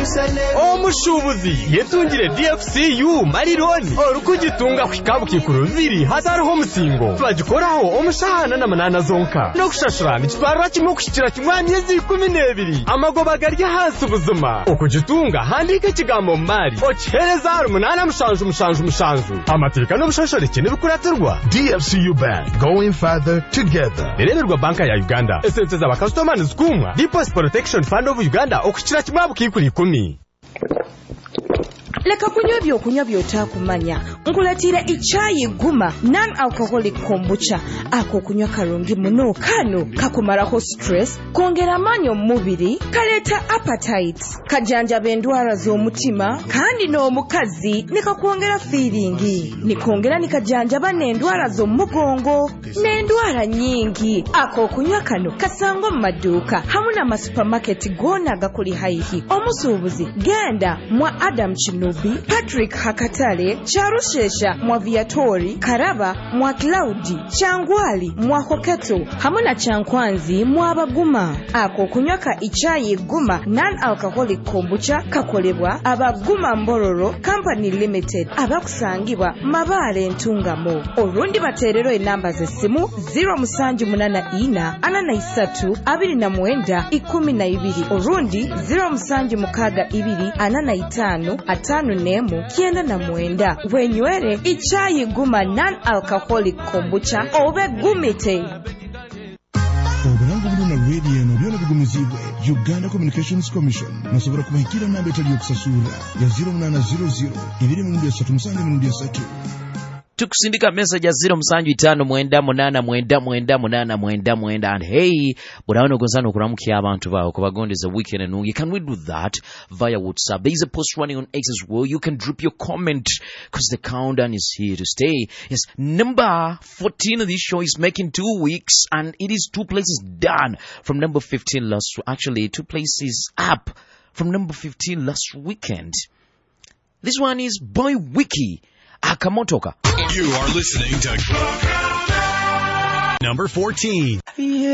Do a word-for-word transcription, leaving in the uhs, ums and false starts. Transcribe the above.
omushubuzi yetungire D F C U marironi orukugitunga kwikabu kikuru biri hatariho omusingo bagikoraho omushahana na manana zonka no kushashurana kitwarwa kimwe kushikira kimwe myezi ikumi n'ebiri amagoba gari hasi ubuzima okugitunga handika ikigambo mari okihereza ari umunana mushanju mushanju mushanju amateka n'ubushashoreke n'ibikuratirwa. D F C U Bank, going further together. Bireberwa banka ya Uganda esente za bakastomani zikumwa Deposit Protection Fund of Uganda okushikira kimwe bukikuri ikumi. Leka kunywa byokunywa by'otakumanya nkulatira ichayi guma non-alcoholic kombucha ako kunywa karungi muno kano kakumaraho stress kongera amanyo mu mubiri kaleta appetite kajanjaba endwara z'omutima kandi n'omukazi nikakwongera feeling nikongera nikajanjaba n'endwara z'omugongo n'endwara nyingi ako kunywa kano kasango mu maduuka hamwe n'ama supermarket gona gakuli haihi omusuubuzi genda mwa Adam Chinubi, Patrick Hakatale, Charushesha mwa Viatori, Karaba mwa Claudi, Changwali mwa Hoketo, hamuna Chankwanzi mwa Baguma. Ako kunywaka ichayi guma non-alcoholic kombucha kakolebwa Abaguma Mbororo Company Limited abakusangibwa Mabale Ntungamo. Orundi baterero enamba zesimu zero musanju munana ina anana isatu abiri na mwenda ikumi na ibiri orundi zero musanju mukaga ibiri anana itanu atanu nemu kienda na mwenda wenywere ichayi guma non-alcoholic kombucha obe gumite. Obulango buli na radio no byona bigumizibwe Uganda Communications Commission nasobora kubahikira namba etali yokusasura ya zero munana zero zero ibiri mu ndia satu musange mu ndia satu. Tukusindika message ya zero musanju itano mwenda munana mwenda mwenda munana mwenda mwenda. And hey, burahono gonzano kuramukia abantu bawo kubagondeza weekend enungi. Can we do that via WhatsApp? There is a post running on X as well. You can drop your comment because the countdown is here to stay. Yes, number fourteen of this show is making two weeks and it is two places down from number fifteen last, actually two places up from number fifteen last weekend. This one is Boy Wiki Akamotoka. You are listening to number fourteen.